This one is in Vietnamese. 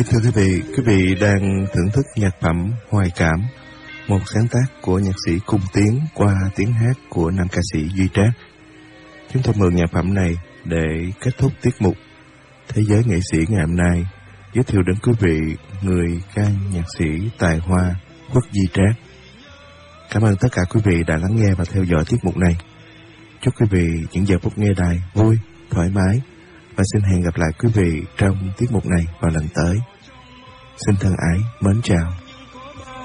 Kính thưa quý vị đang thưởng thức nhạc phẩm Hoài Cảm, một sáng tác của nhạc sĩ Cung Tiến qua tiếng hát của nam ca sĩ Duy Trác. Chúng tôi mượn nhạc phẩm này để kết thúc tiết mục Thế giới nghệ sĩ ngày hôm nay, giới thiệu đến quý vị người ca nhạc sĩ tài hoa Khuất Duy Trác. Cảm ơn tất cả quý vị đã lắng nghe và theo dõi tiết mục này. Chúc quý vị những giờ phút nghe đài vui, thoải mái và xin hẹn gặp lại quý vị trong tiết mục này vào lần tới. Xin thân ái, mến chào.